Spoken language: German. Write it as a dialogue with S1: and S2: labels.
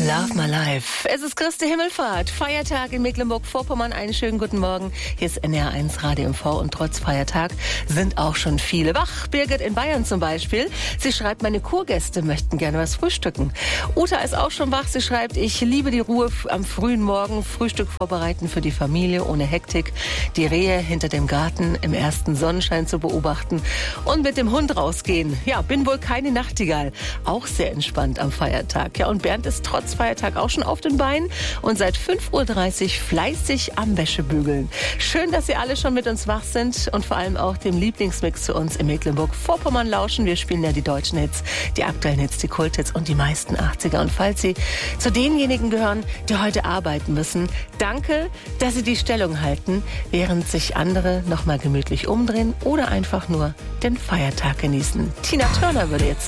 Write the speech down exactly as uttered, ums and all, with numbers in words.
S1: Love My Life. Es ist Christi Himmelfahrt, Feiertag in Mecklenburg-Vorpommern. Einen schönen guten Morgen. Hier ist N R eins Radio M V und trotz Feiertag sind auch schon viele wach. Birgit in Bayern zum Beispiel. Sie schreibt, meine Kurgäste möchten gerne was frühstücken. Uta ist auch schon wach. Sie schreibt, ich liebe die Ruhe am frühen Morgen. Frühstück vorbereiten für die Familie ohne Hektik. Die Rehe hinter dem Garten im ersten Sonnenschein zu beobachten und mit dem Hund rausgehen. Ja, bin wohl keine Nachtigall. Auch sehr entspannt am Feiertag. Ja, und Bernd ist trotz Feiertag auch schon auf den Beinen und seit fünf Uhr dreißig fleißig am Wäschebügeln. Schön, dass Sie alle schon mit uns wach sind und vor allem auch dem Lieblingsmix zu uns in Mecklenburg-Vorpommern lauschen. Wir spielen ja die deutschen Hits, die aktuellen Hits, die Kulthits und die meisten achtziger. Und falls Sie zu denjenigen gehören, die heute arbeiten müssen, danke, dass Sie die Stellung halten, während sich andere nochmal gemütlich umdrehen oder einfach nur den Feiertag genießen. Tina Turner würde jetzt